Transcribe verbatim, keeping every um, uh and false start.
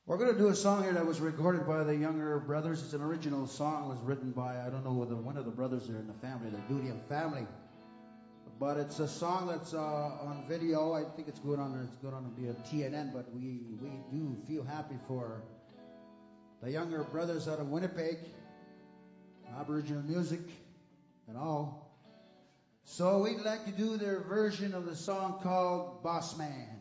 We're going to do a song here that was recorded by the Younger Brothers. It's an original song. It was written by, I don't know, whether one of the brothers there in the family, the Dudiam family. But it's a song that's uh, on video. I think it's going on. It's going on to be a T N N. But we we do feel happy for the Younger Brothers out of Winnipeg, Aboriginal music and all. So we'd like to do their version of the song called Boss Man.